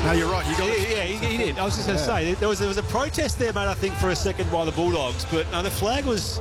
No, you're right. He did. I was just going to say there was a protest there, mate. I think for a second by the Bulldogs, but no, the flag was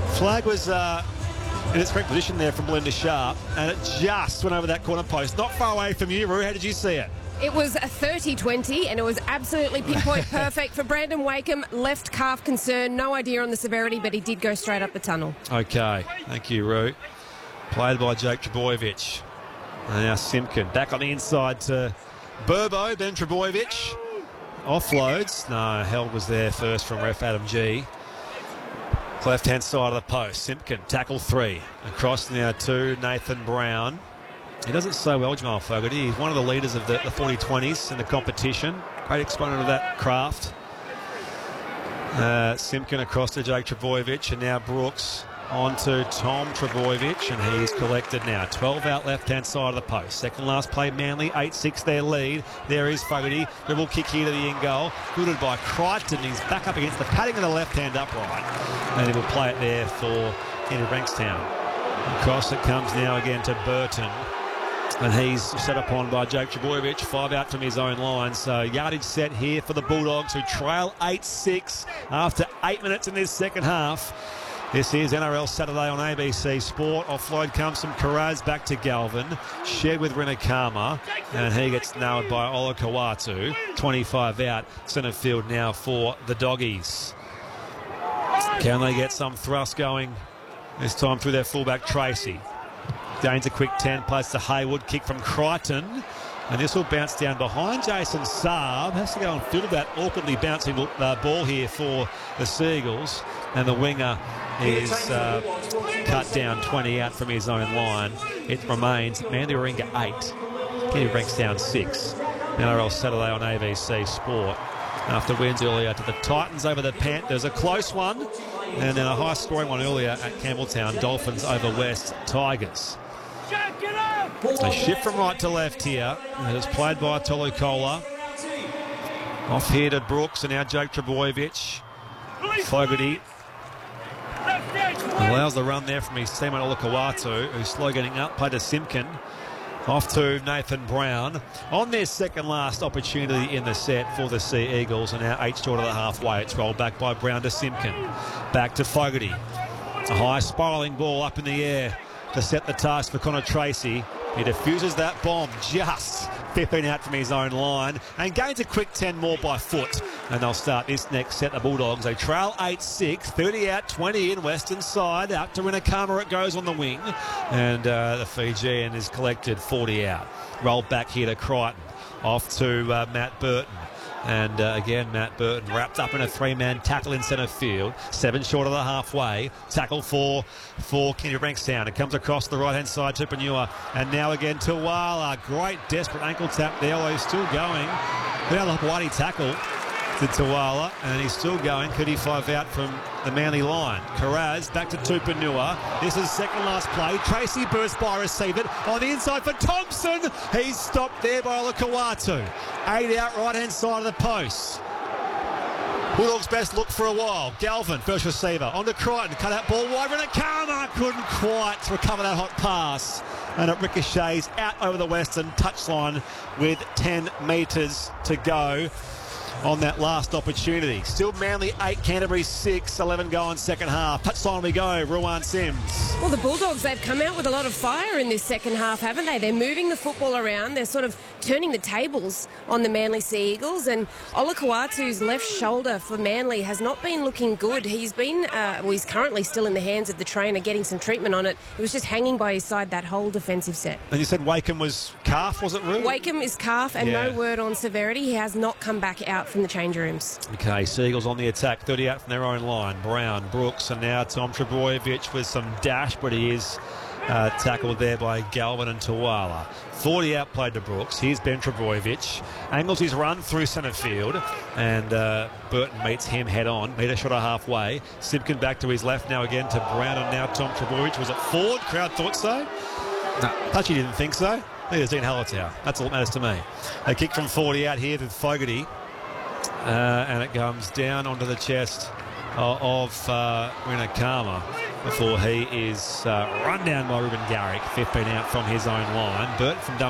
in its correct position there from Belinda Sharp, and it just went over that corner post. Not far away from you, Roo. How did you see it? It was a 30-20, and it was absolutely pinpoint perfect for Brandon Wakeham. Left calf concern, no idea on the severity, but he did go straight up the tunnel. Okay, thank you, Roo. Played by Jake Trbojevic. And now Simpkin back on the inside to Burbo. Ben Trbojevic offloads. No, held was there first from ref Adam G. Left-hand side of the post. Simpkin, tackle 3. Across now to Nathan Brown. He does it so well, Jamal Fogarty. He's one of the leaders of the 40-20s in the competition. Great exponent of that craft. Simpkin across to Jake Trbojevic, and now Brooks on to Tom Trbojevic, and he's collected now. 12 out left-hand side of the post. Second last play, Manly, 8-6 their lead. There is Fogarty. Dribble kick here to the in goal. Gooded by Crichton. He's back up against the padding of the left-hand upright. And he will play it there for Henry Bankstown. Across it comes now again to Burton. And he's set upon by Jake Trbojevic, 5 out from his own line. So yardage set here for the Bulldogs, who trail 8-6 after 8 minutes in this second half. This is NRL Saturday on ABC Sport. Offload comes from Karaz back to Galvin. Shared with Rinakama. And he gets nailed by Olakawatu. 25 out. Centre field now for the Doggies. Can they get some thrust going this time through their fullback Tracy? Gains a quick 10, plays to Hayward, kick from Crichton, and this will bounce down behind Jason Saab. Has to go and field that awkwardly bouncing ball here for the Seagulls, and the winger is cut down 20 out from his own line. It remains Manly Warringah 8, Kenny Bankstown 6. NRL Saturday on ABC Sport. After wins earlier to the Titans over the Panthers, a close one, and then a high-scoring one earlier at Campbelltown, Dolphins over West Tigers. A shift from right to left here. It is played by Tolucola. Off here to Brooks, and now Jake Trbojevic. Fogarty allows the run there from his teammate Olakawatu, who's slow getting up. Played to Simpkin. Off to Nathan Brown. On their second last opportunity in the set for the Sea Eagles, and now 8 short of the halfway. It's rolled back by Brown to Simpkin. Back to Fogarty. A high spiralling ball up in the air to set the task for Connor Tracy. He diffuses that bomb just 15 out from his own line and gains a quick 10 more by foot. And they'll start this next set, the Bulldogs. They trail 8-6, 30 out, 20 in, western side. Out to Rinakama it goes on the wing. And the Fijian is collected 40 out. Rolled back here to Crichton. Off to Matt Burton. And again, Matt Burton wrapped up in a 3-man tackle in centre field. 7 short of the halfway. Tackle for Kenny Bankstown. It comes across the right-hand side to Panua. And now again to Wala. Great desperate ankle tap there, although he's still going. Now the Whitey tackle to Tawala, and he's still going. 35 out from the Manly line. Karaz back to Tupanua. This is second last play. Tracy bursts by, receive it on the inside for Thompson. He's stopped there by Olakawatu. 8 out, right-hand side of the post. Bulldogs' best look for a while. Galvin, first receiver. On to Crichton. Cut out ball wide. Rinakama couldn't quite recover that hot pass. And it ricochets out over the western touchline with 10 metres to go on that last opportunity. Still Manly 8, Canterbury 6, 11 going second half. Touchline we go, Ruan Sims. Well, the Bulldogs, they've come out with a lot of fire in this second half, haven't they? They're moving the football around. They're sort of turning the tables on the Manly Sea Eagles. And Olakawatu's left shoulder for Manly has not been looking good. He's been, he's currently still in the hands of the trainer getting some treatment on it. It was just hanging by his side that whole defensive set. And you said Wakeham was calf, was it, Roo? Wakeham is calf, and no word on severity. He has not come back out from the change rooms. Okay, Seagulls on the attack, 30 out from their own line. Brown, Brooks, and now Tom Trbojevic with some dash, but he is tackled there by Galvin and Tawala. 40 out played to Brooks. Here's Ben Trbojevic. Angles his run through centre field, and Burton meets him head on. Metre shot of halfway. Simpkin back to his left now again to Brown, and now Tom Trbojevic. Was it Ford? Crowd thought so. No, Touchy didn't think so. Neither Dean Hallertau. That's all that matters to me. A kick from 40 out here to Fogarty. And it comes down onto the chest of Rinakama before he is run down by Ruben Garrick. 15 out from his own line. Burt from